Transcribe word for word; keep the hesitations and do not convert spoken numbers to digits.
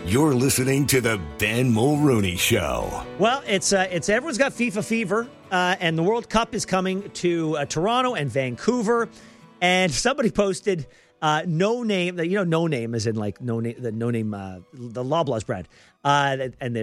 You're listening to the Ben Mulrooney Show. Well, it's uh, it's everyone's got FIFA fever, uh, and the World Cup is coming to uh, Toronto and Vancouver. And somebody posted uh, no name, you know, no name is in like no name, the no name, uh, the Loblaws brand, uh, and